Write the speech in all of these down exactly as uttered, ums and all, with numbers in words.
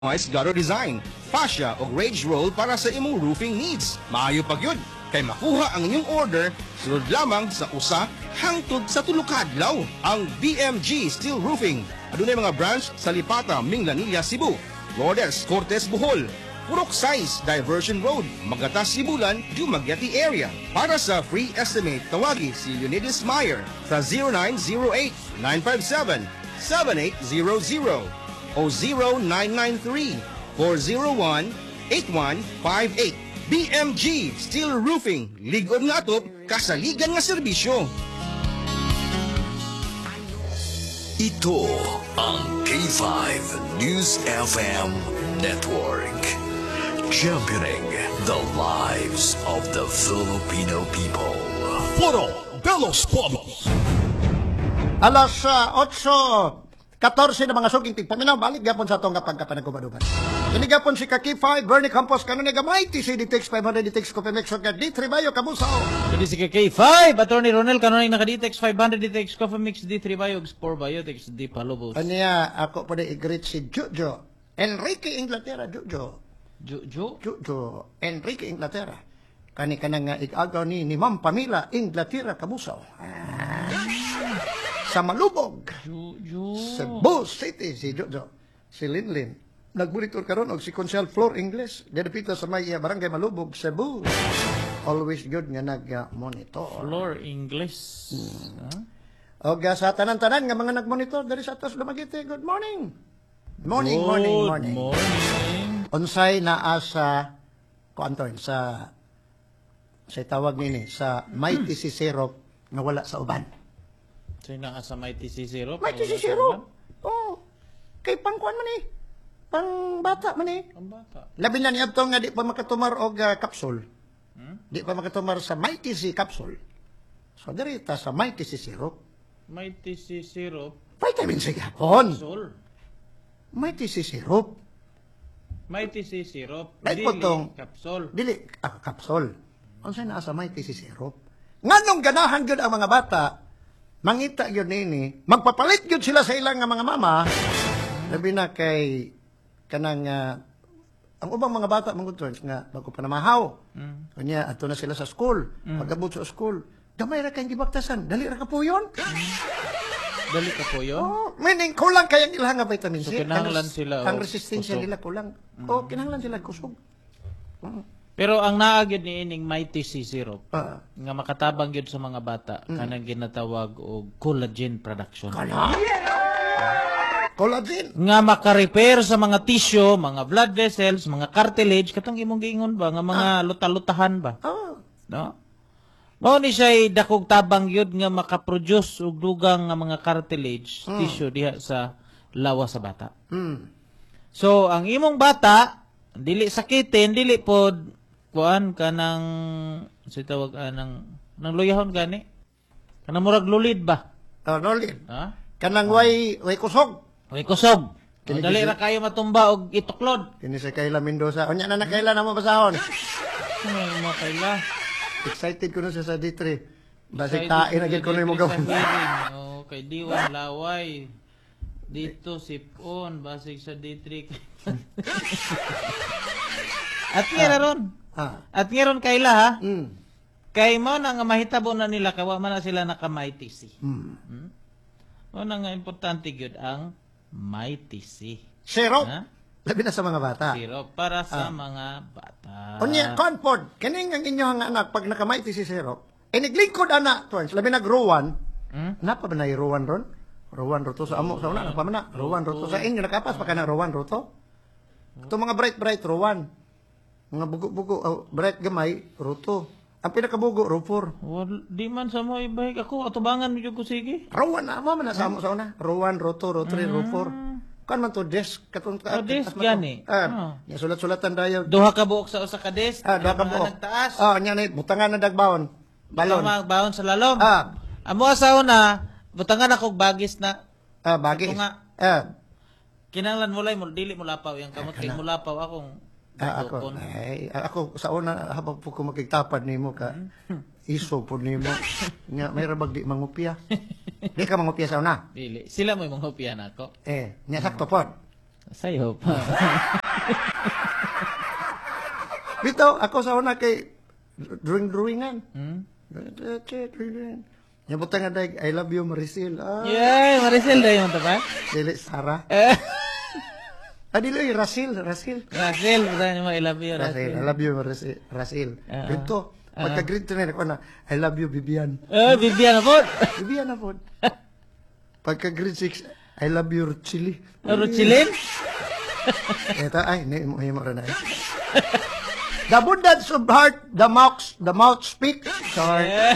customized gutter design, fascia o rage roll para sa imong roofing needs. Maayo pag yun. Kay makuha ang inyong order, sunod lamang sa usa hangtod sa tulukadlaw. Ang B M G Steel Roofing. Adunay mga branch sa Lipata, Minglanilla, Cebu, Lourdes, Cortes, Bohol, Purok Size, Diversion Road, Magatas, Sibulan, Dumaguete area. Para sa free estimate, tawagi si Leonidas Meyer sa zero nine zero eight, nine five seven, seven eight zero zero o zero nine nine three, four zero one, eight one five eight. B M G Steel Roofing, ligon nga to, kasaligan nga serbisyo. Ito ang K five News F M Network. Championing the lives of the Filipino people. Puro Belos Pobos. Alas uh, eight fourteen na mga suging tigpaminaw, balik gapon sa itong kapag kapanagkubaduban. Kini gapon si Kaki five, Bernie Campos, kanon nga gamay, T C D T X five hundred, D T X Coffee Mixer, D three Bayo, Kabusao. Jadi si K five, Attorney Ronel, kanon nga naka-D T X five hundred, D T X Coffee Mix, D three Bayo, four Bayo, D T X D Palobos. Aniya, ako pa i-greet si Jojo. Enrique Inglaterra, Jojo. Jojo? Jojo. Enrique Inglaterra. Kani ka nga ig-agaw ni, ni Ma'am Pamela Inglaterra, Kabusao. Ah. Sa Malubog. Jojo. Cebu City, si Jojo. Si Linlin. Nag-monitor karon og si Consel Floor English. Dito sa may uh, barangay Malubog, Cebu. Always good nga nag-monitor. Floor English. Hmm. Huh? Og uh, sa tanan-tanan nga mga nag-monitor dari sa atas Dumaguete, good morning. Morning, Good morning, morning. morning. Unsay naa sa kuanton sa sa tawag nini sa Mighty si Syrup nga wala sa uban. So na sa Mighty C zero. Mighty si Syrup. Oh. Kay pangkuan man eh. Pang bata man eh. Ang bata. Labi na ni Abtong nga di pa makatumar og uh, capsule. Hmm? Di pa makatumar sa Mighty si capsule. So dirita sa Mighty si Syrup. Mighty C zero. Vitamin C gapon. Sol. Mighty si Syrup. Mighty C zero. Dahil po tong- Capsule. Dili ah, capsule. Unsay naa sa Mighty si Syrup. Nganong ganahan gyud ang mga bata mangita gyud nini, magpapalit gyud sila sa ilang nga mga mama. Labi na kay kanang uh, ang ubang mga bata mangudton nga bago pa namahaw. Mm. Kanya adto na sila sa school. Pagabot sa school, gamay ra kay gibaktasan, dali ra ka puyon. Dali ka po yun. Oh, meaning kulang kay ang ilang nga vitamin So, C. kinahanglan Ang- sila, Ang oh, resistensya kusog. nila kulang. Oh, kinahanglan sila kusog. Oh. Pero ang naagid ni ining Mighty C zero. Ah. Nga makatabang yun sa mga bata, kanang ginatawag og collagen production. Kala. Collagen. Nga maka-repair sa mga tissue, mga blood vessels, mga cartilage, katong imong giingon ba, nga mga luta-lutahan ba? Oh. No? Mao ni siya dakog tabang yun nga makaproduce og dugang nga mga cartilage, tissue diha sa lawas sa bata. Hmm. So, ang imong bata, dili sakitin, dili pod kuan kanang si tawag anang nang luyahon gani. Kanang murag lulid ba? Oh, nolin. Ha? Kanang way way kusog. May kusog. O, Kini- dali ra kayo matumba og ituklod. Kini sa Kayla Mendoza. Unya na na Kayla na mo basahon. Ano mo kaila? Excited ko na siya sa D three. Basi Excited tain na sila gid ko na mo dito sa gawin. hearing. Oh, kay Diwan Laway. Dito sipon basig sa D three. At nga ron. Ah. At nga ron kaila ha. Mm. Kay mo na nga mahitabo na nila kawa man na sila naka Mighty C. Mm. Hmm? Mo na nga importante gyud ang Mighty C. Syrup. Ha? Labi na sa mga bata. Zero para sa mga bata. Unya Concord, kaning ang inyong anak pag nakamaiti si syrup. Iniglingkod ana, twins. Labi nag Rowan. Hmm? Napa ba na Rowan ron? Rowan roto sa amo sa una napa man na. Rowan roto sa inyo nakapas pa kana Rowan roto. Ito mga bright bright Rowan. Mga bugo-bugo oh, bright gamay roto. Ang pinakabugo Rofor. Wal, di man sa mo ibay ako atubangan medyo ko sige. Rowan na mo man na sa amo sa una. Rowan roto rotri rofor. Kan man to desk katong Oh, desk gani. Ah, Oh. ya sulat-sulatan dayo. Duha ka buok sa usa ka desk. Ah, duha ka mga buok. Nagtaas. Ah, nya ni butangan na dagbaon. Balon. Balon. Baon sa lalom. Ah, Amo sa una, butangan ako og bagis na. ah bagi. Ito nga. Ah, Kinanglan mo lay mo dili mo lapaw yang kamot kay mo lapaw akong ah, ako, dukon. ay, ako sa una habang po ko makigtapad nimo ka. Iso po nimo. Nga may rabag di mangupya. Di ka mangupya sa una. Dili. Sila mo imong hupian ako. Eh, nya sakto po. Sayop. Bitaw, ako sa una kay drawing-drawingan. Hmm? Nyabutan nga dahil, I love you, Maricel. Ah, Yay, Maricel dahil mo pa? dili, Sarah. Eh, Ah, dili, Rasil, Rasil. Rasil, buta niyo mo, I love you, Rasil, I Rasil. love you, Rasil. Rasil. Ah, Grito. Pagka grito na ako na, I love you, Bibian. Eh, Bibian na po. Bibian na po. Pagka grade six, I love you, Chili. Ruchilin? Ito, ay, hindi mo himo rin ay. The abundance of heart, the mouth, the mouth speak. Sorry. Eh,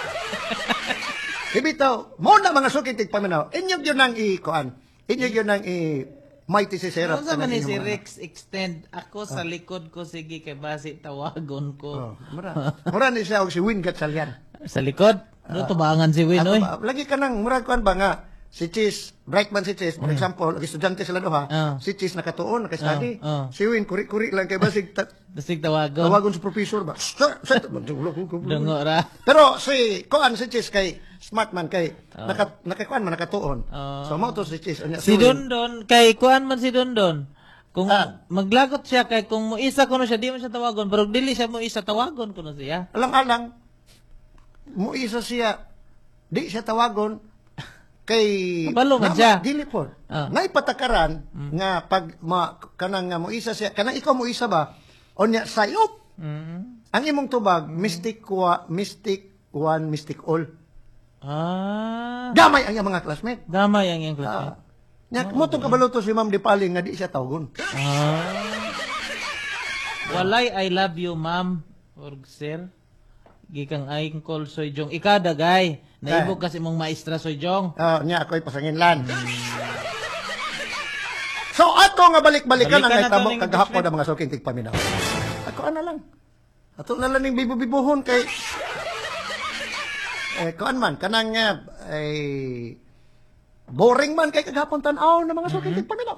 Ibitaw, mo na mga sukit tigpaminaw. Inyong yun ang i-kuan. Inyong yun ang i-mighty si Serap. ano sa man ni si Rex extend? Ako sa likod ko, sige, kay basi tawagon Oh, ko. mura. Mura ni siya og si Win Gatchalian. Sa likod? Ano, tubangan si Win, Ako oy. ba, lagi ka nang mura kuan ba nga si Cheese, Brightman si Cheese, for example, lagi estudyante sila duha. Ah. Si Cheese nakatuon, naka-study. Ah, ah. Si Win kuri-kuri lang kay basig ta- Dasig tawagon. tawagon sa professor ba. Sir, sir, magdulo ko. Dungo ra. Pero si kuan si Cheese kay smart man kay naka nakakuan man nakatuon. Ah. So mo to si Cheese unya Si Win. Dondon, kay kuan man si Dondon. Kung Ah. maglagot siya, kay kung mo isa ko na siya, di mo siya tawagon. Pero dili siya mo isa, tawagon ko na siya. Alang-alang mo isa siya di siya tawagon kay Kabalo man Nga, siya. dili po. Ah. Ngay patakaran nga pag ma, kanang nga mo isa siya kanang ikaw mo isa ba onya sayop. Mm. Ang imong tubag mystic wa mystic one mystic all. Ah. Gamay ang iyang mga classmate. Damay ang iyong Ah. classmate. Nya mo tong kabalo to si Ma'am Dipaling nga di siya tawagon. Ah. Walay I love you, ma'am. Or sir. Gikang aing call soy jong. Ikada, gay. Naibog kasi mong maestra soy jong. Ah, nya ako'y pasanginlan. So ato nga balik-balikan ang Balikan na to nagtabo ning kagahapon Bushmeat. ang mga suking tigpaminaw. Ako ana lang. Ato na lang ning bibo-bibuhon kay eh kuan man kanang nga ay boring man kay kagahapon tan-aw na mga suking tigpaminaw.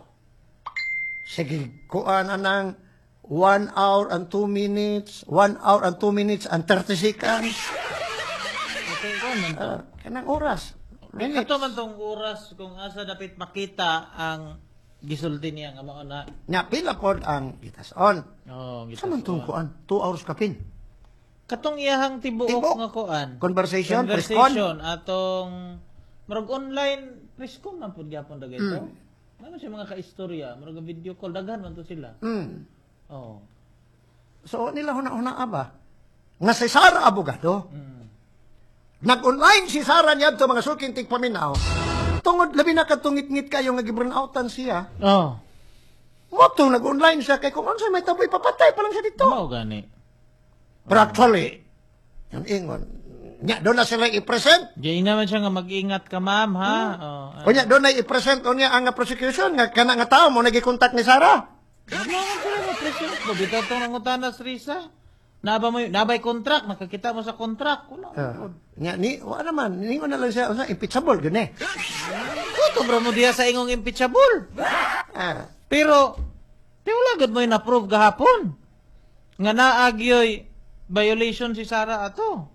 Sige, kuan anang one hour and two minutes, one hour and two minutes and thirty seconds. Okay, ko man to. Ah, kanang oras. Minutes. Ito man tong oras kung asa dapat makita ang gisulti niya nga mao na. Nya pila pod ang itason. Oh, Sa man tong kuan? Two hours kapin. Katong iyahang tibuok Tibuok. nga kuan. Conversation, Conversation atong marag online preskon man pud gyapon dagay to. Ano siya mga kaistorya, marag video call daghan man to sila. Mm. Oh. So nila huna-huna ba? Nga si Sara abogado. Mm. Nag-online si Sara niya to mga suking tigpaminaw. Tungod labi na katungit-ngit kayo nga gibrowoutan siya. Oh. Mo to nag-online siya kay kung ano may taboy papatay pa lang siya dito. Mao gani. Pero actually, yung ingon, nya doon na sila i-present. Diyan naman siya nga mag-ingat ka, ma'am, ha? Oh. O nya doon na i-present o niya ang prosecution nga kana nga tao mo nagi-contact ni Sara. Ano man sila nga presyon ko? Bitaw itong nangutanas, Risa. Naba mo, nabay contract, nakakita mo sa contract. Wala. Uh, nya ni wa naman ningon na lang siya unsa impeachable gani. Ito, bro mo diya sa ingong impeachable. Ah, Pero, di wala gud mo yung approve gahapon. Nga naagyoy violation si Sara ato.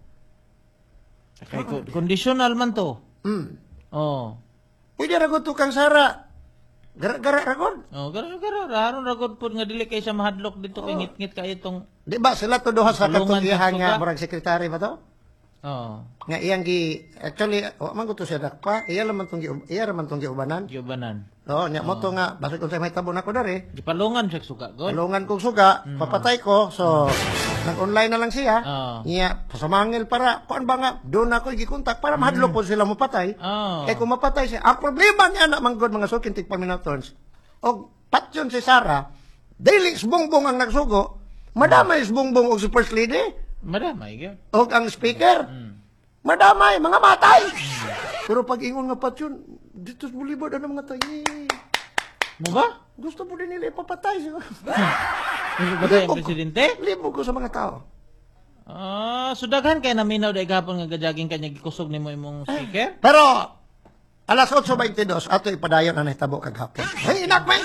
Kay ko- conditional man to. mm. Oh. Pwede ra gud to kang Sara. Gara-gara ra gud. Oh, gara gara raron ragod pud nga dili kay siya mahadlok dito kay ngit-ngit kay itong Di ba sila to duha sa Tulungan katunggihan sa nga suga. murag sekretary ba to? oh, Nga iyang gi actually wa man gusto siya dakpa, iya laman tong gi iya raman tong giubanan. giubanan. Oo, nya mo to nga basig unsay may tabo nako dari. Gipalungan siya suka god. Talungan kong suga, papatay ko. So nag-online na lang siya. Oo. Nya pasamangil para kuan ba nga doon ako gikontak para mahadlok po sila mapatay. Oh. Kaya kung mapatay siya, ang problema niya na manggod mga sukin tig paminatons. Og patyon si Sara, daily sbongbong ang nagsugo, madamay sbongbong og si First Lady, Madamay gyud. og ang speaker. Madamay, mga matay. Pero pag ingon nga patyon, dito sa Boulevard, ano mga tayo? Mo ba? Gusto po din nila ipapatay siya. Ba ang presidente? Libo ko sa mga tao. Ah, sudaghan kay naminaw dai gahapon nga gajaging kanya gikusog nimo imong speaker. Pero, alas eight twenty-two, ato ipadayon na nahitabo kaghapon. Hey, inak, man!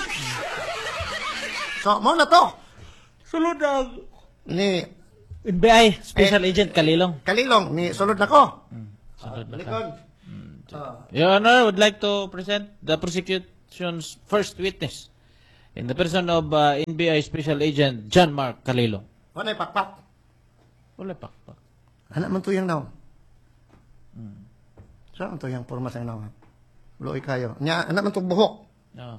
So, mo na to. Sulod ang Ni N B I Special Agent Kalilong. Kalilong, ni sulod na ko. Sulod na ka. Balikon. Ah. Your Honor would like to present the prosecution's first witness. in the person of uh, N B I Special Agent John Mark Calilong. Wala pakpak. Wala pakpak. Anak man to yung naon. Saan to yung forma sa naon? Luoy kayo. Nya, anak man to buhok. No.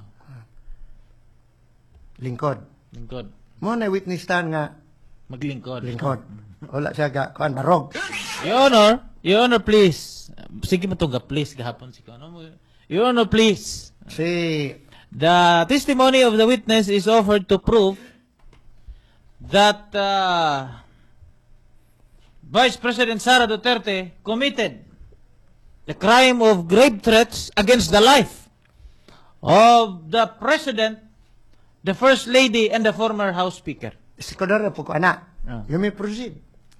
Lingkod. Lingkod. Mo na witness tan nga Maglingkod. lingkod. Wala siya ga kuan barog. Your Honor, Your Honor, please. Sige mo ga please gahapon si ano mo. Your Honor, please. Si The testimony of the witness is offered to prove that uh, Vice President Sara Duterte committed the crime of grave threats against the life of the President, the First Lady, and the former House Speaker. si Kodara po ko anak. Ah. You may proceed.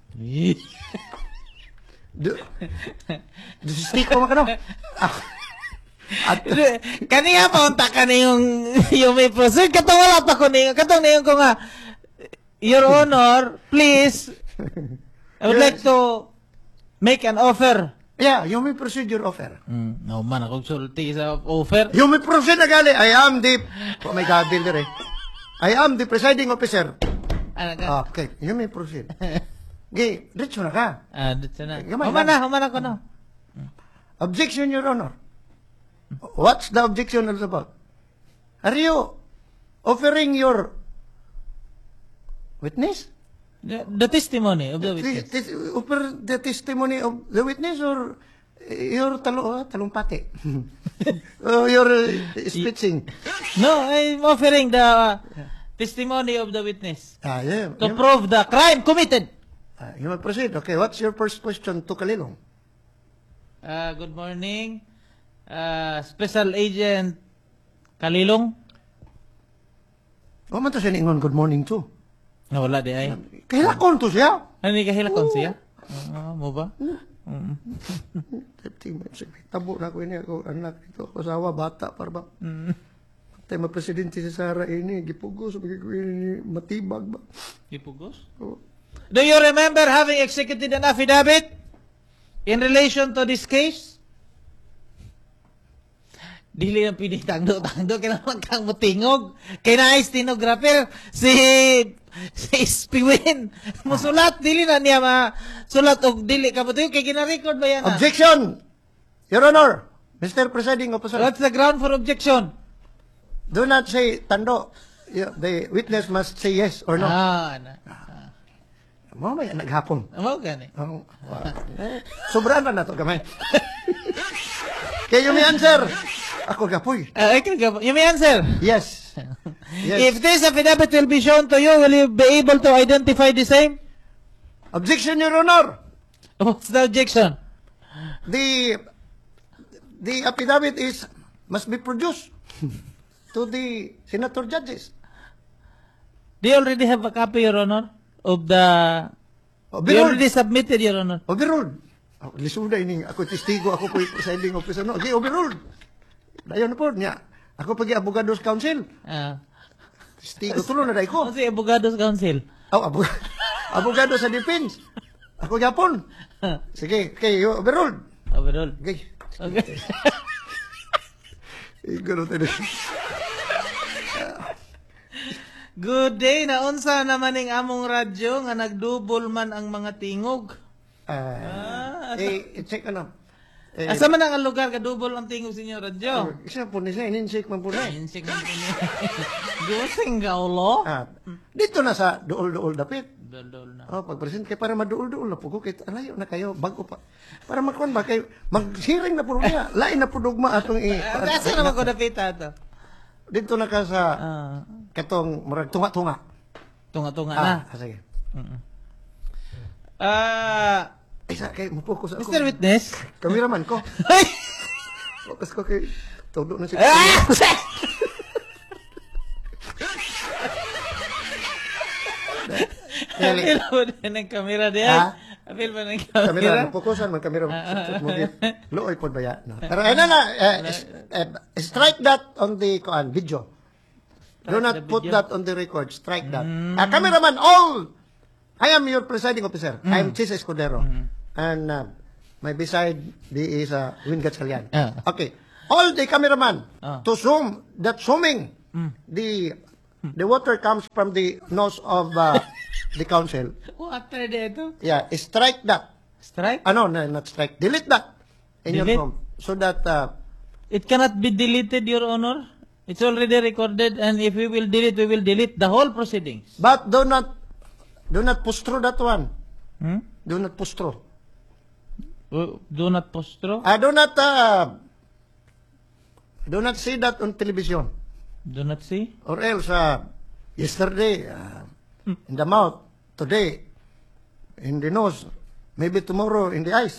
Do, do stick ko makano. At Kaniya pa unta ka na yung, yung may proceed. Katong wala pa ko niyo. Katong niyo ko nga, Your Honor, please, I would like to make an offer. yeah, you may proceed your offer. Mm, no man, akong sulti sa offer. You may proceed na gali. I am the oh my God, builder eh. I am the presiding officer. Ano ka? Ah, okay, you may proceed. Gay, diretso na ka. Ah, dito na. Gamay Human lang. na, human ako na. Objection, Your Honor. What's the objection all about? Are you offering your witness? The, the testimony of the Tis- witness. tis- offer the testimony of the witness or your talo, ah, talumpati? or your uh, speeching? No, I'm offering the uh, testimony of the witness Ah, yeah. to You, prove the crime committed. ah, you may proceed. Okay, what's your first question to Kalilong? Uh, good morning, uh, Special Agent Kalilong. O man to siya ningon good morning too. Nawala di ay. Kahilakon to siya. Ano ni kahilakon siya? Ah, mo ba? Tabo na ko ini ako anak ito ako asawa bata para ba. Tay mapresidente si Sara ini gipugos bagi ko ini matibag ba. Ipugos? Oh. Do you remember having executed an affidavit in relation to this case? Dili ang pinitangdo-tangdo, kailangan kang mutingog. Kaya na stenographer, si, si Spiwin. Musulat, dili na niya masulat o dili ka mutingog. Kaya gina-record ba yan? ah? Objection! Your Honor, Mister Presiding Officer, What's the ground for objection? do not say tando. You- The witness must say yes or no. Ah, na. Mo may naghapon. Amaw gani. Oh, wow. Eh, sobrang na to gamay. Kaya you may answer. Ako gapoy. Uh, I can go. You may answer. Yes. Yes. If this affidavit will be shown to you, will you be able to identify the same? Objection, Your Honor. What's the objection? The the affidavit is must be produced to the senator judges. They already have a copy, Your Honor, of the... They Overruled. already submitted, Your Honor. Overruled. Oh, lisuda ini ako testigo ako po presiding officer no. Okay, overruled. Dayon po niya. Ako pagi abogados council. Ah. Testigo tulo na dai ko. Ano si Abogados Council? Oh, abo abogado sa defense. Ako gyapon. Sige, okay, you overruled. Overall. Okay. Okay. Iguro tayo. Good day, naunsa naman ning among radyo nga nagdubol man ang mga tingog. Ah, eh, check ano. Eh, Asa man ang lugar ka dubol ang tingog sa inyo radyo? isa po ni siya, ininsik man po na. Insik man po niya. Gusing gaulo. Ah, dito na sa duol-duol dapit. Dol-dol na. Oh, pag-present kay para maduol-duol na po ko kay alayo na kayo bago pa. Para magkuan ba kay maghiring na po niya. Lain na po dugma atong i. Ah, Asa naman ko napita to? Dito na ka sa Ah, katong murag tunga-tunga. tunga-tunga na. Ah, sige. Ah, Isa kay mo focus ako. Mister Witness. Kameraman ko. Ay! Focus ko kay todo na si. Ah! Apil mo din ang kamera diyan. Ha? Apil mo ng Kamera, kamera. focusan man kamera. Ah, mo Looy pod ba ya? No. Pero ano na, eh, eh, strike that on the kuan video. Do Strike not the put video. that on the record. Strike that. Ah, cameraman, all. I am your presiding officer. I am Chis Escudero. And uh, my beside the is uh, Win Gatchalian. Ah. Okay. All the cameraman Ah. to zoom, that zooming the the water comes from the nose of uh, the council. Water dito. Yeah, strike that. Strike? Ano, no, not strike. Delete that in your Delete? phone. So that, uh, It cannot be deleted, Your Honor. It's already recorded, and if we will delete, we will delete the whole proceedings. but do not, do not push through that one. Hmm? Do not push through. Do do not post through. I do not, uh, do not see that on television. Do not see. Or else, uh, yesterday, uh, in the mouth, today, in the nose, maybe tomorrow in the eyes.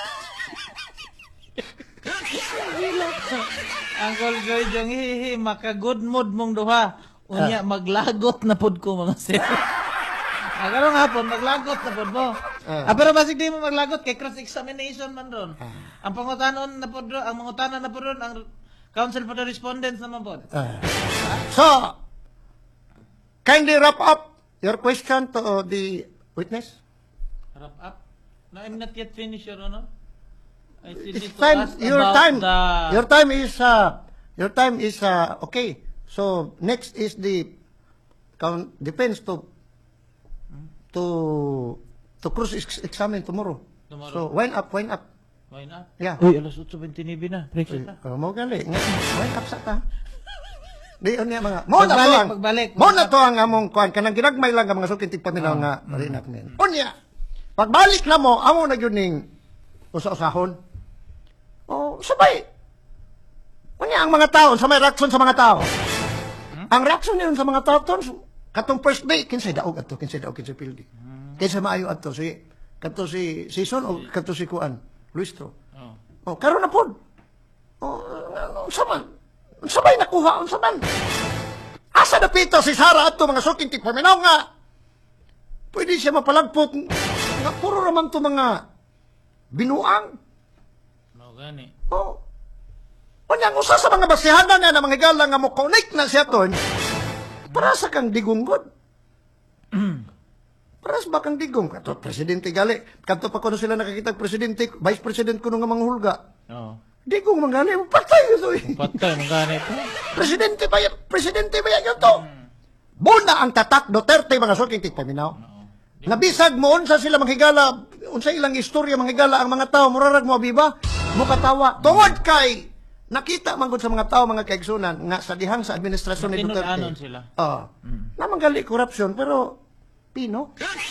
Uncle Joy Jong, hihi, maka good mood mong duha. Unya, maglagot na pod ko, mga sir. Ah, karong hapon, maglagot na pod mo. Ah. Ah, pero basig di mo maglagot, kay cross-examination man ron. Ang pangutanon na pod ron, ang mangutanan na pod ron, ang counsel for the respondents naman pod. Uh, so, kindly wrap up your question to the witness. Wrap up. No, I'm not yet finished, Your Honor. I still need It's to time, ask your about time, the... your time is, uh, your time is, uh, okay. So, next is the, count, depends to, to, to cross-examine tomorrow. Tomorrow. So, wind up, wind up. Why not? Yeah. Uy, alas eight twenty-nine na. Break it na. Uh, mo gali. Nga, wind up sa ta. Di, yun niya mga, mo na to Pagbalik, ang, pagbalik. mo na to ang among kuhan, kanang ginagmay lang ang mga sukin tigpaminaw nga, marinak nin. Unya, pagbalik na mo, amo na yun ning, usa-usahon. O, sabay. Unya, ang mga tao, sa may reaction sa mga tao. Ang reaction niyon sa mga tao, ton, katong first day, kinsay daog ato, kinsay daog, kinsay pildi. Kinsay maayo ato, si, kato si Sison, o kato si Kuan, Luistro. Oh. O, karon na pod. O, uh, saman. Sabay nakuha, ang saman. Asa na pito si Sara ato, mga suking tigpaminaw nga. Pwede siya mapalagpot. Nga, puro naman to mga binuang. Mao gani. O, o niyang usa sa mga basihanan na mga higala nga mo connect na siya ton. Para sa kang digunggod. Para sa bakang digong. Kato, presidente gali. Kato pa ko na sila nakakita presidente, vice president ko nung nga manghulga. Oh. Digong mga gali, patay ito eh. Patay mo gani ito. Presidente ba yan? Presidente ba yan yun to? Buna ang tatak Duterte mga suking tigpaminaw. Nabisag mo, unsa sila manghigala, unsa ilang istorya manghigala ang mga tao, murarag mo abiba, mukatawa. Tungod kay, nakita man gud sa mga tao, mga kaigsunan, nga sa dihang sa administrasyon ni Duterte. Tinud-anon sila. Oo. Namang gali korupsyon, pero, Pino.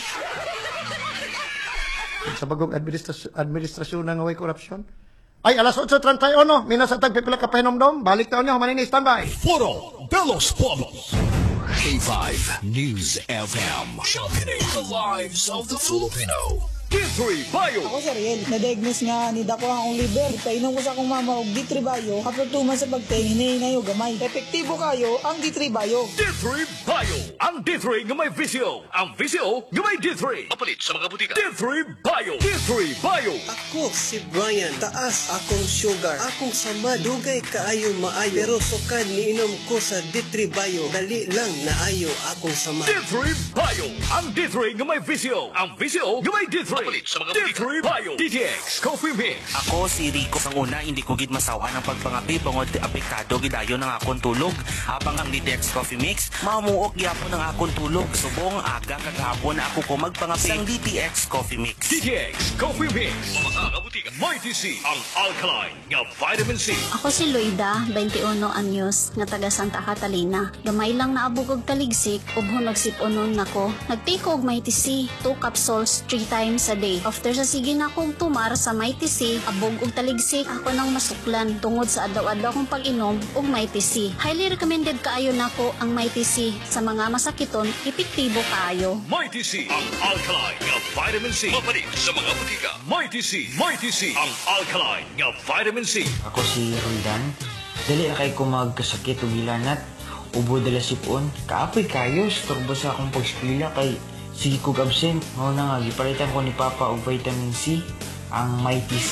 Sa bagong administrasyon, administrasyon na nga way korupsyon. Ay, alas eight thirty-one, minas at tagpipila ka pahinomdom, balik taon niyo, manini, standby. Foro de los Pueblos. K five News F M. Championing the lives of the Filipino. D three Bio. Ako si Ariel, na-diagnose nga ni dako ang akong liver. Painom ko sa akong mama og D three Bio. After two months sa pagtay, hinahinay og gamay. Epektibo kayo ang D three Bio. D three Bio. Ang D three nga may visyo. Ang visyo nga may D three. Papalit sa mga butika. D three Bio. D three Bio. Ako si Brian, taas akong sugar, akong sama, dugay kaayo maayo, pero sukad niinom ko sa D three Bio, dali lang naayo akong sama. D three Bio. Ang D three nga may visyo. Ang visyo nga may D three. Papalit sa mga butika. D three Bio. D T X Coffee Mix. Ako si Rico sang una, hindi ko gid masawa ng pagpangapi bangod apektado gidayon ng akong tulog. Habang ang D T X Coffee Mix, mamuok gyapon ang akong tulog. Subong aga kagahapon ako ko magpangapi sang D T X Coffee Mix. D T X Coffee Mix. Mga butika. Mighty C. Ang alkaline nga vitamin C. Ako si Loida, twenty-one anyos, nga taga Santa Catalina. Gamay lang naabog og taligsik, ug hunog siponon nako. Nagtake og Mighty C, two capsules three times a day. After sa sige na akong tumar sa Mighty C, abog og taligsik, ako nang masuklan tungod sa adlaw-adlaw kong pag-inom og Mighty C. Highly recommended kaayo nako ang Mighty C. Sa mga masakiton, epektibo kaayo. Mighty C. Ang alkaline nga vitamin C. Mapalit sa mga butika. Mighty C. Mighty C. Ang alkaline nga vitamin C. Ako si Roldan. Dali na kay ko magkasakit o gilanat. Ubo dala sipon. Kaapoy kayo. Storbo sa akong pagspila kay sige kog absent. Mao na nga, gipalitan ko ni Papa og vitamin C. Ang Mighty C.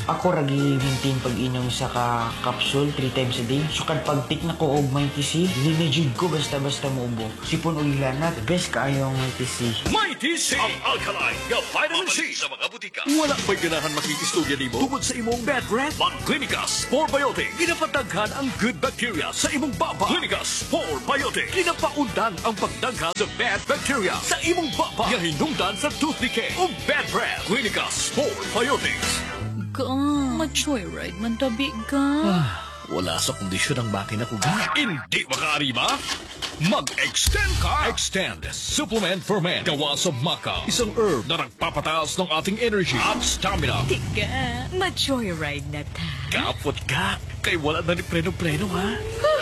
Ako ragi maintain pag-inom sa ka capsule three times a day. So kad pag-tik na ko og may T C, dili na jud ko basta-basta muubo. Sipon og ilanat, best kaayo ang may T C. May T C ang alkaline nga vitamin C sa mga butika. Wala pa'y ganahan makikistorya nimo tungod sa imong bad breath. Mag Clinicas four Biotic. Ginapataghan ang good bacteria sa imong baba. Clinicas four Biotic. Ginapaundan ang pagdaghan sa bad bacteria sa imong baba. Gahinungdan sa tooth decay o bad breath. Clinicas four Biotics. Ka, ma-joyride man tabi ka. Wala sa kondisyon ang makina ko. Hindi makaari ba? Mag-extend ka! Extend Supplement for Men. Gawa sa Macau. Isang herb na nagpapataas ng ating energy at stamina. Tika, ma-joyride na ta. Kapot ka! Kay wala na ni preno-preno, ha?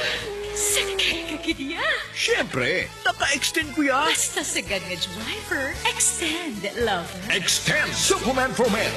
Saan kaya kaginiya? Siyempre, naka-extend ko yan. Basta sa nga driver, extend, lover. Extend Supplement for Men.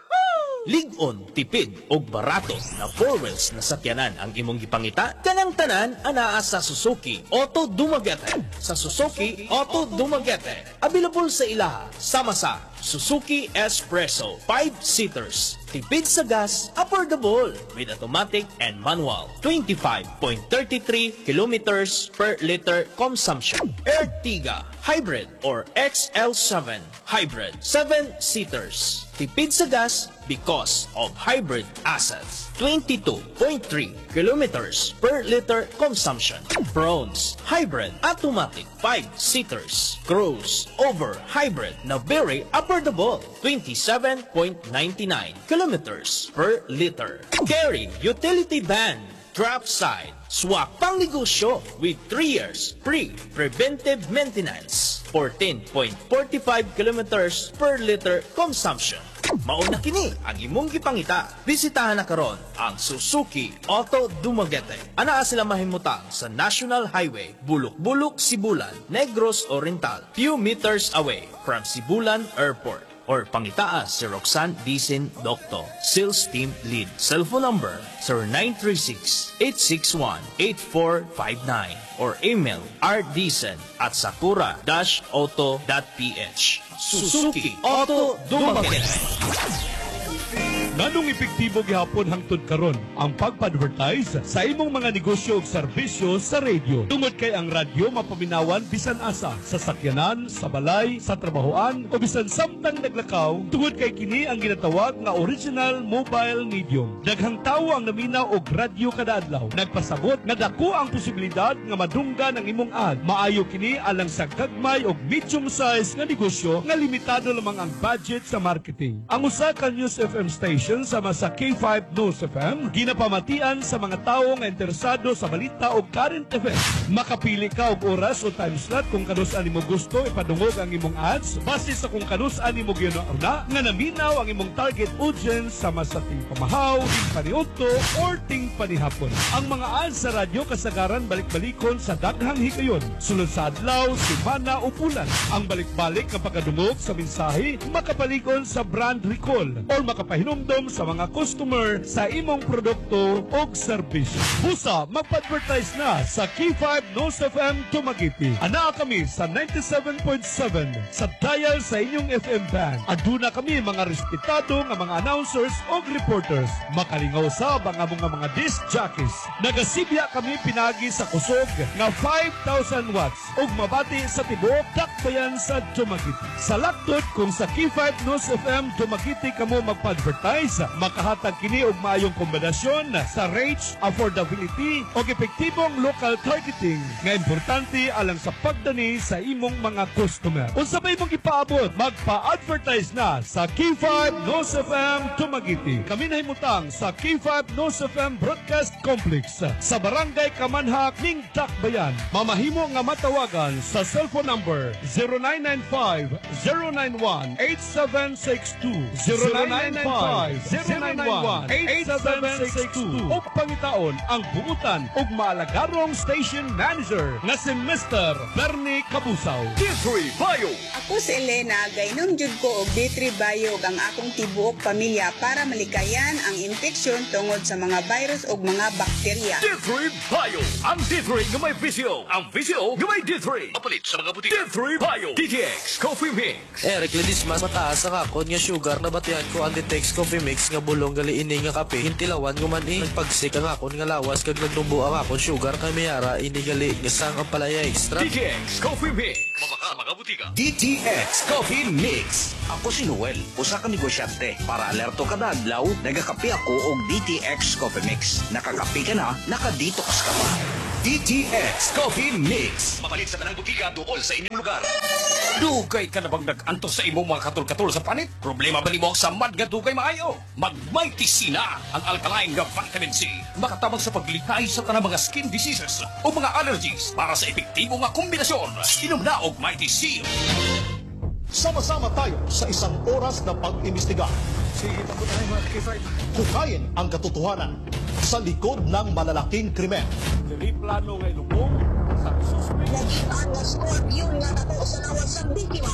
Ligon, tipid og barato na four wheels na sakyanan ang imong gipangita. Kanang tanan anaa sa Suzuki Auto Dumaguete. Sa Suzuki Auto Dumaguete, available sa ilaha sama sa Suzuki Espresso five seaters. Tipid sa gas, affordable with automatic and manual. twenty-five point three three kilometers per liter consumption. Ertiga Hybrid or X L seven Hybrid seven seaters. Tipid sa gas because of hybrid assets. twenty-two point three kilometers per liter consumption. Bronze Hybrid Automatic five seaters. Cruise Over Hybrid na very affordable. twenty-seven point nine nine kilometers per liter. Carry Utility Van Drop Side Swak pang negosyo with three years free preventive maintenance. fourteen point four five kilometers per liter consumption. Mauna kini ang imong gipangita. Bisitahan na karon ang Suzuki Auto Dumaguete. Anaa sila mahimutang sa National Highway, Bulok-Bulok, Sibulan, Negros Oriental, few meters away from Sibulan Airport. Or pangitaa si Roxanne Dicen Docto, Sales Team Lead. Cellphone number zero nine three six, eight six one, eight four five nine or email rdicen at sakura dash auto dot ph. Suzuki Auto Dumaguete. Nganong epektibo gihapon hangtod karon ang pagpa-advertise sa imong mga negosyo ug serbisyo sa radio. Tungod kay ang radyo mapaminawan bisan asa sa sakyanan, sa balay, sa trabahoan o bisan samtang naglakaw. Tungod kay kini ang ginatawag nga original mobile medium. Daghang tawo ang naminaw og radyo kada adlaw. Nagpasabot nga dako ang posibilidad nga madunggan ang imong ad. Maayo kini alang sa gagmay og medium size nga negosyo nga limitado lamang ang budget sa marketing. Ang usa ka News F M station sama sa K five News F M ginapamatian sa mga tawo nga interesado sa balita o current events. Makapili ka og oras o time slot kung kanus-an nimo gusto ipadungog ang imong ads base sa kung kanus-an nimo ginauna nga naminaw ang imong target audience sama sa ting pamahaw, ting paniudto or ting panihapon. Ang mga ads sa radyo kasagaran balik-balikon sa daghang higayon sulod sa adlaw, semana o bulan. Ang balik-balik nga pagkadungog sa mensahe makapalikon sa brand recall or makapahinumdom sa mga customer sa imong produkto o serbisyo. Busa, magpa-advertise na sa K five News F M Dumaguete. Ana kami sa ninety-seven point seven sa dial sa inyong F M band. Aduna kami mga respetado nga mga announcers o reporters. Makalingaw sa mga mga mga disc jockeys. Nagasibya kami pinagi sa kusog nga five thousand watts ug mabati sa tibuok dakbayan sa Dumaguete. Sa laktod kung sa K five News F M Dumaguete kamo magpa-advertise, makahatag kini og maayong kombinasyon sa reach, affordability o epektibong local targeting nga importante alang sa pagdani sa imong mga customer. Unsa may imong ipaabot, magpa-advertise na sa K five News F M Dumaguete. Kami nahimutang sa K five News F M Broadcast Complex sa Barangay Kamanhak, ning Dakbayan. Mamahimo nga matawagan sa cellphone number zero nine nine five, zero nine one, eight seven six two, zero nine nine five, zero nine one, eight seven six two o pangitaon ang bungutan ug maalagarong station manager nga si Mister Bernie Kabusaw. D three Bio. Ako si Elena, gaynom jud ko og D three Bio ang akong tibuok pamilya para malikayan ang infeksyon tungod sa mga virus ug mga bakterya. D three Bio. Ang D three nga may visio. Ang visio nga may D three. Papalit sa mga butika. D three Bio. D T X Coffee Mix. Eric Ledismas, mataas ang akon nga sugar na batihan ko ang D T X Coffee Mix Mix nga bulong gali ini nga kape hintilawan ko man eh nagpagsik ang akon nga lawas kag nagdumbo ang akon sugar kay mayara ini gali nga sang ang palaya extra. D T X Coffee Mix. Mabaka mga butika. D T X Coffee Mix. Ako si Noel, usa ka negosyante. Para alerto kada adlaw, nagakape ako og D T X Coffee Mix. Nakakape ka na, nakadetox ka pa. D T X Coffee Mix. Mapalit sa tanang butika dool sa inyong lugar. Dugay ka na bang nag-antos sa imong mga katol-katol sa panit? Problema ba nimo sa mad nga dugay maayo? Mag-Mighty C na ang alkaline nga vitamin C. Makatabang sa paglikay sa tanang mga skin diseases o mga allergies para sa epektibo nga kombinasyon. Inom na og Mighty C. Sama-sama tayo sa isang oras na pag-imbestiga. Sige, tapos tayo mga K five. Hukayin ang katotohanan sa likod ng malalaking krimen. Dili plano nga ilubong sa suspect. Nagitaan na Scorpio nga nato sa lawas ng biktima.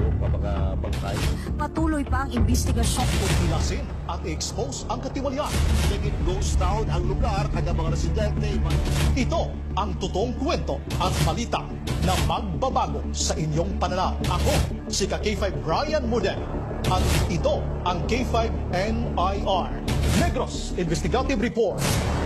Patuloy pa ang investigasyon. Tilasin at i-expose ang katiwalian. It goes down ang lugar at ang mga residente. Ito ang totoong kwento at balita na magbabago sa inyong pananaw. Ako, si K five Brian Muden. At ito ang K five N I R. Negros Investigative Report.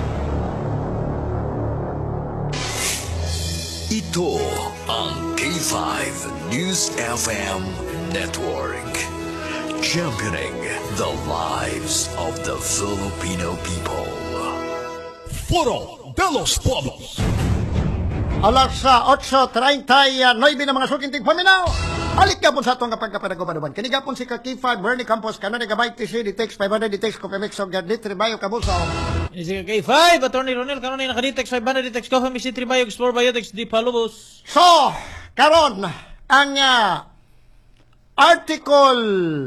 Ito ang K five News F M Network. Championing the lives of the Filipino people. Foro de los Pueblos. Alas sa eight thirty-nine na mga sukintig paminaw. Halik ka po sa itong kapag kapanagumanuman. Kanigapon si K five Bernie Campos, kanon nga Mike T C, D-Tex five hundred, D-Tex Coffee Mix, of Gadlit, Ribayo, Kabuso. Si K five, Attorney Ronel, kanon na naka-D-Tex five hundred, D-Tex Coffee Mix, Ribayo, Explore Biotex, Di Palubos. So, karon ang uh, article,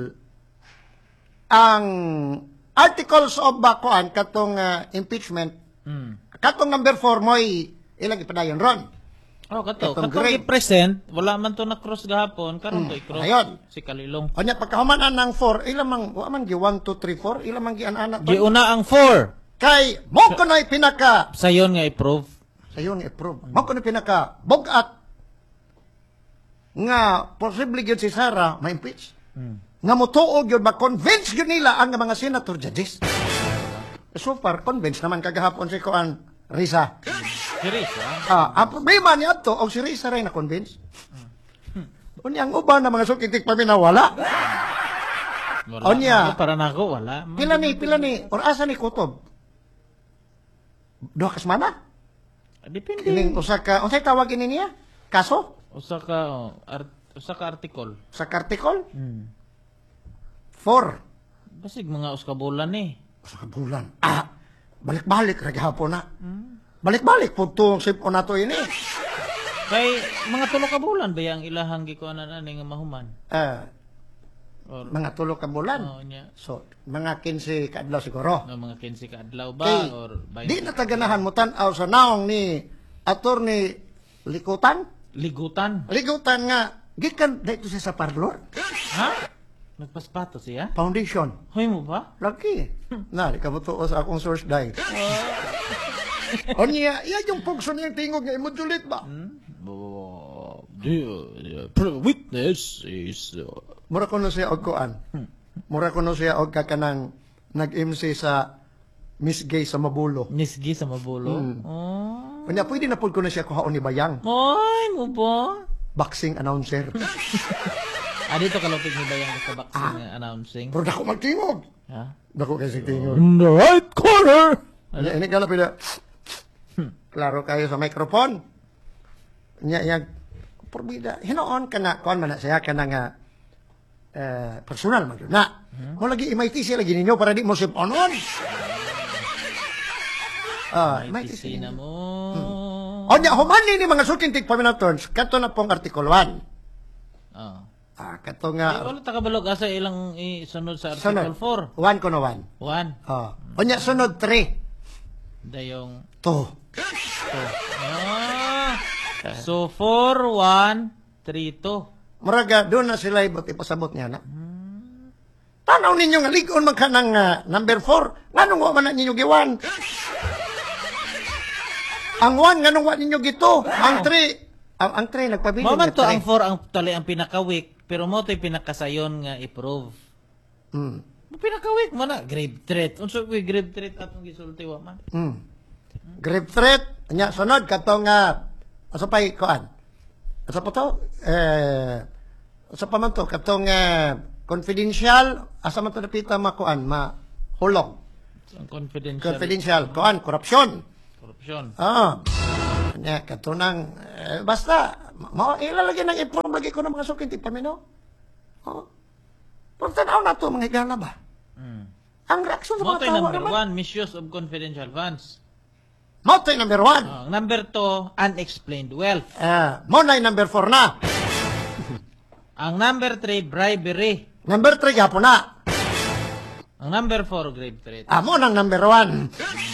ang articles of bakuan, katong uh, impeachment, Hmm. katong number four mo'y ilang ipadayon ron. Oh, kato. Katong Katong grade. i-present, wala man to na-cross gahapon, karon to Hmm, i-cross. ayun. Si Kalilong. O niya, pagkahumanan ng four, ilang mang, wa man gi one, two, three, four, ilang mang gi anak. Giuna ang four. Kay, mo ko na pinaka, Sayon nga i-prove. sayon i-approve. Mo ko na pinaka, bogat, nga, posible yun si Sarah, ma-impeach. Hmm. Nga mutuog yun, ma-convince yun nila ang mga senator judges. So far, convince naman kagahapon si Kuan Risa. Si Risa? Ah, ang problema niya to, o si Risa rin na-convince. O niya, ang uban na mga sukitik paminawala. Wala. O niya, Para na ako, wala. pila ni, pila ni, or asa ni Kutob? Duha kasmana? Depende. Kining usa ka, unsay tawag ini niya? Kaso? Usa ka, oh, art, usa ka article. Sa kartikol? Hmm. Four. Basig mga uskabulan eh. Sa bulan. Ah, balik-balik raghapon na. Balik-balik po itong sip o nato ini. Kay mga tulo ka bulan ba yang ilahang gikuanan ani nga mahuman? Ah, Or mga tulo ka bulan. oh, nya. So, mga quince kaadlaw siguro. No, mga quince ka adlaw ba Kay, or di na taganahan mo tan-aw sa naong ni Attorney Likutan. ligutan? Likutan nga, gikan dito siya sa parlor. Ha? Nagpaspato siya? Foundation. Hoy mo ba? Lagi. Na, di ka mo tuos sa akong source dahil. O niya, iya yung pugso niyang tingog nga imodulit ba? Uh, the, the witness is uh, Mura ko no siya og kuan. Mura ko no siya og kakanang nag-M C sa Miss Gay sa Mabulo. Miss Gay sa Mabulo? Hmm. Oh. Kanya, pwede na po ko na siya kuhaon ni Bayang. Ay, mo ba? Boxing announcer. Ah, dito kalupig ni Bayang sa boxing uh, announcing. Pero dako magtingog. Ha? Dako kasi tingog. In the right corner! Ano? Ini kala pila. Klaro kayo sa microphone. Nya yang porbida. Hinoon ka na, kuan man na siya ka na nga eh, personal man yun na. Mo lagi M I T C lagi ninyo para di mo sip onon. Ah, M I T C na mo. O nya, humani ni mga sukintig paminatons, kato na pong article one. Oh. Ah, kato Eh, nga. wala takabalog asa ilang isunod sa Article Sunod. four. One ko na one. One. Oh. O nya, sunod three. Dayong Two. two. Ah. So, four, one, three, two. Muraga, doon na sila ibot ipasabot niya na. Tanaw ninyo nga ligon man ka ng uh, number four. Nganong wa man na ninyo giwan? Ang one, nganong wa ninyo gito? Ang three, ang, ang three, nagpabiling Maman nga to three. ang four ang tali ang pinaka-weak, pero mo to'y pinakasayon nga i-prove. Hmm. Pinakawik mo na grave threat. Unsa koy grave threat atong gisulti wa man? Mm. Grave threat, nya sunod katong nga asa pay kuan. Asa pa to? Eh asa pa man to katong eh, confidential, asa man to napita makuan, ma hulog. Ang confidential. Confidential, kuan, korupsyon. Korupsyon. Ah. Nya katunang eh, basta mao ilalagay ng inform lagi ko ng mga sukin ti pamino. Oh. Pero tanaw na to mga higala ba? Mm. Ang reaksyon sa Mo mga to'y tawa number naman. one, misuse of confidential funds. Mo to'y number one. Oh, number two, unexplained wealth. Ah, mo na number four na. Ang number three, bribery. Number three gapon na. Ang number four, grave threat. Ah, mo nang number one.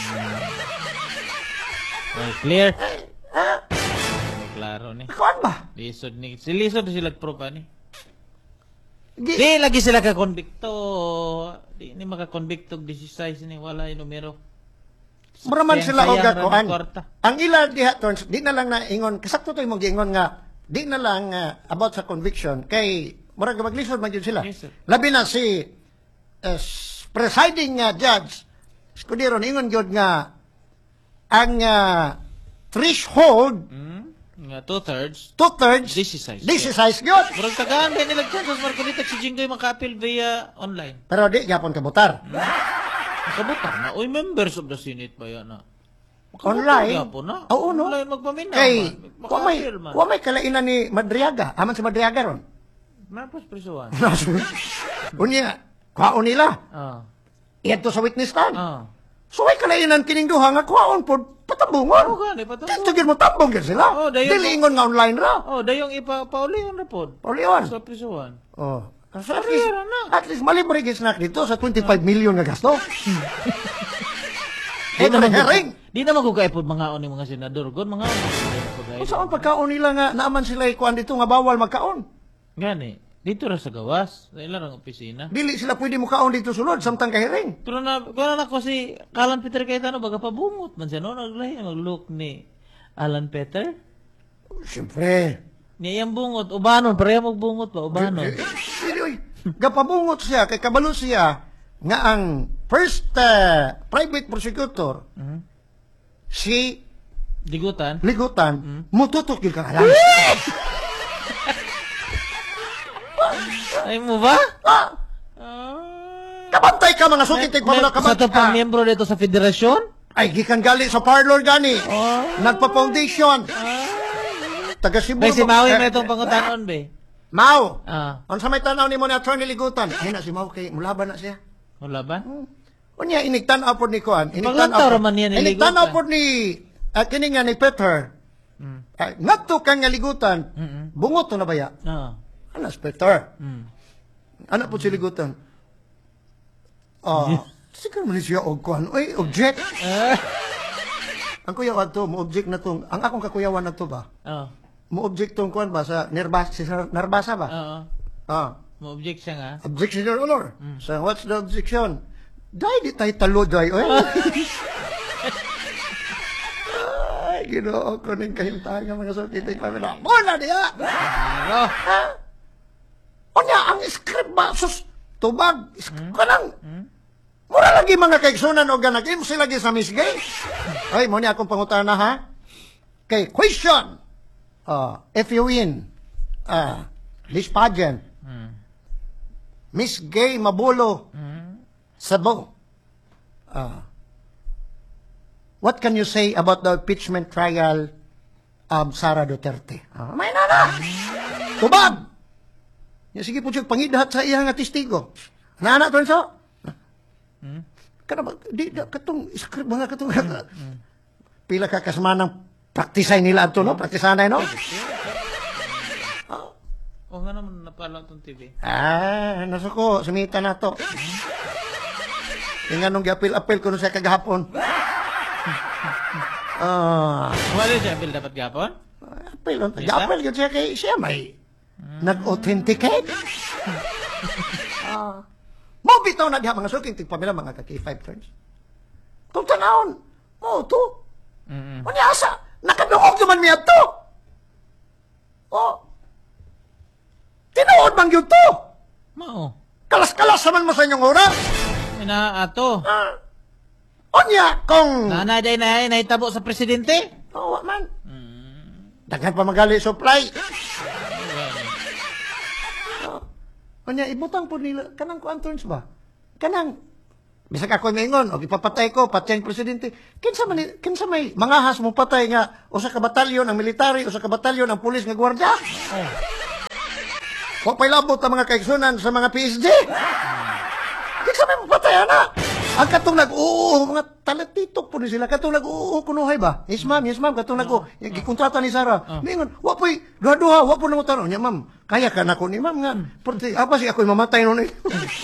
Okay, clear? May klaro ni. Kuan ba? Lisod ni. Si lisod sila propa ni. Di, Di lagi sila ka-convicto. Di ni maka-convicto disize ni wala yung numero. mura man sila og Sayang kuan. ra kwarta. Ang ila diha turns, di na lang na ingon, kasakto to imong giingon nga, di na lang ah, about sa conviction kay murag maglisod man gyud sila. Yes, sir. Labi na si eh, presiding uh, judge Escudero ingon gyud nga ang ah, threshold Hmm? Nga two-thirds. two-thirds Disize. disize gyud. Murag tagaan ba nila chances markulita si Jinggoy maka-appeal via online. Pero di gyapon kabutar. Kabutar na. Uy, members of the Senate ba yan na? Online? Makabutar na. Oo, no? Online magpaminaw. Kay man. wa may Maka-appeal man. wa may kalainan ni Madriaga. Aman si Madriaga ron. Mapos prisuan. Unya, kwaon nila. Ah. Iyadto sa witness stand. Ah. So ay kalainan kining duha nga kwaon pod patabungon. Oo, gani, patabungon. Dito gyud mo tabong gyud sila. Oh, dayon- Dili ingon nga online ra. Oh, dayong ipa paulion na pod. Paulion. Sa prisuan. Oh. So at least, at least malibre gyud snack dito sa twenty-five million nga gasto. Di Ito na naman herring. ko- Di naman ko kaipod mga on mga senador. Gon mga on. Kung saan pagkaon nila nga naaman sila ikuan dito nga bawal magkaon. Gani. Dito ra sa gawas. Sa ilang opisina. Dili sila pwede mo kaon dito sulod samtang kahiring. Pero na, kung na ko si Alan Peter Cayetano, baga pabungot man siya, no? Naglahi, mag-look ni Alan Peter. Siyempre. Niya yung bungot, ubanon, pareha magbungot pa, ubanon. Dili, oy. Gapabungot siya, kay kabalo siya, nga ang first uh, private prosecutor, Mhm. si Ligutan. Ligutan, mututok yung kakalang. Ay mo ba? Ah! Kabantay ka mga sukitig pa mga Sa to pang miyembro dito sa federasyon? Ay, gikan gali sa parlor gani. Nagpa-foundation. Taga Cebu. May si Maui Eh, may itong pangutanon, be. Mau. Ah, Ano sa may tanaw ni mo ni Attorney Ligutan? Ay na si Mau kay mulaban na siya. wala ba? Unya iniktan apod ni Kuan. Paglantaw raman niya ni Iniktan Ligutan. apod ni uh, kini nga ni Peter. Mm. Uh, ngadto kang nga Ligutan. Mm-mm. Bungot to na baya. Ah. Anas Peter. Mm. Anak po si Ligutan. Ah, siguro man siya og Kuan. Oy, object. Ang kuyawan to, mo object na tong, ang akong kakuyawan na to ba? Oh. Mo object tong Kuan ba sa Nerbasa, si Sir Narbasa ba? Oo. Ah. Mo-object siya nga. Objection, Your Honor. So, what's the objection? Dahil di tayo talo, dahil. Oy. Ay, ginoo ko ning kahintahan nga mga sultitig pa nila. Muna diya! Ano? Ha? O niya, ang script ba? Sus, tubag. Hmm? Kanang, mura lagi mga kaigsunan o ganag. Imo sila lagi sa misgay. Ay, mo niya akong pangutana ha? Okay, question. Uh, if you win, uh, this pageant, Miss Gay Mabulo, Sabo, uh, what can you say about the impeachment trial of Sara Duterte? Ah, may nana! Tubag! Ya, sige po siya, pangidahat sa iya nga testigo. Nana, to so? Hmm? Kana ba, di, da, katong, script mga katong, pila ka kasmanang praktisay nila ato, no? Praktisanay, no? O nga naman napala itong T V. Ah, nasa ko, sumita na to. Yung anong gi-apil-apil ko na siya kagahapon. Ah, Wala siya bill dapat gapon? apil, gi-apil yun siya kay siya may nag-authenticate. Ah, mo bitaw na diha mga suking tigpamila mga kaki five turns. Kung tanawon, mo to. Mm-mm. O niya asa, nakadungog naman niya to. Oh, tinuod man yun to. Mao. Kalas-kalas naman mo sa inyong oras. Na ato. Onya, kung... Nanay day na nahitabo sa presidente. Oo, man. Daghan pa magali supply. Onya, ibutang po nila. Kanang kuantorns ba? Kanang, bisag ako maingon, o ipapatay ko, patay ang presidente. Kinsa man, kinsa may mangahas mo patay nga, o sa kabatalyon ang military, o sa kabatalyon ang pulis nga gwardya. Oh. Huwag pa'y labot ang mga kaigsunan sa mga P S G. Kinsa may mapatay, ana? Ang katong nag-oo, mga talatitok po ni sila. Katong nag-oo, kunuhay ba? Yes, ma'am, yes, ma'am. Katong nag-oo, yung gikontrata ni Sarah. Mingon, wap po'y, duha-duha, wap po nang utanong niya, ma'am. Kaya ka na ko ni ma'am nga. Porti, apa si ako'y mamatay nun eh.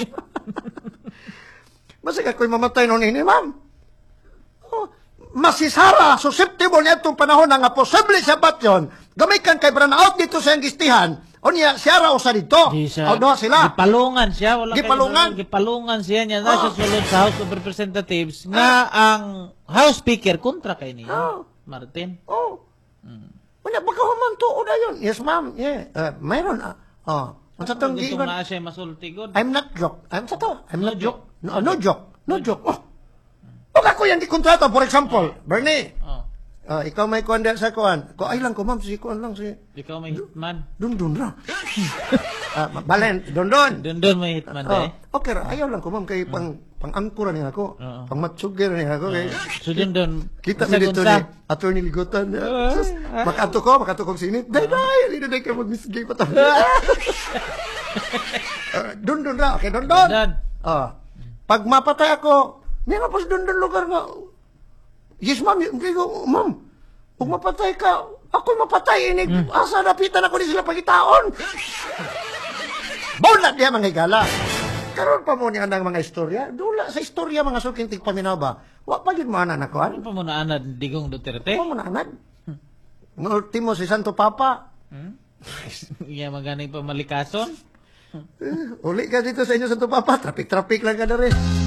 Basig ako'y mamatay nun eh, ma'am. Oh, mas si Sarah, susceptible niya itong panahon na nga posible siya bat yun. Gamikan kay Branaut dito sa iyang gistihan. O niya, siya raw sa dito. O doha sila. Gipalungan siya. Wala Gipalungan. Kayo, gipalungan siya niya. Na siya sulod sa House of Representatives nga ang House Speaker kontra kay niya. Oh. Martin. Oh. Hmm. Wala, baka humanto na yun. Yes, ma'am. Yeah. Uh, mayroon. Uh, oh. Ang sa tong Gusto giingon. na siya masultigod. I'm not joke. I'm sa to. I'm not joke. No, no joke. No joke. Oh. Huwag ako yung gikontrata, for example. Bernie. Oh. Uh, ikaw may kuhan din sa kuhan. Ko ay lang ko, ma'am. Si kuhan lang si... Ikaw may hitman. Dundun ra. uh, balen, dundun. Dundun may hitman Oh, eh. okay ra. Ayaw lang ko, ma'am. Kay pang pang-angkura niya ako. Oo. Pang matsugir niya ako. Kay... So dundun. Kita mi dito ni Attorney Ligotan. Sus, makato ko, makato kong sinit. Day, day, hindi na day kayo mag-misgay pa tayo. Uh, dundun ra. Okay, dundun. Dundun. Oh. Pag mapatay ako, meron pa sa dundun lugar nga. Yes, ma'am. Hindi ko, ma'am. Kung mapatay ka, ako'y mapatay. Inig, hmm. Asa napitan ako ni sila pagitaon. Bulat niya mga higala. Karoon pa mo niya ng mga istorya. Dula sa istorya mga suking tigpaminaw ba? Wa pa yun mo anan ako. Ano pa mo na anad, Digong Duterte? Wa mo na anad. Ng ultimo si Santo Papa. Hmm? Iya maganing pa malikason. Uh, uli ka dito sa inyo Santo Papa. Traffic-traffic lang ka na rin.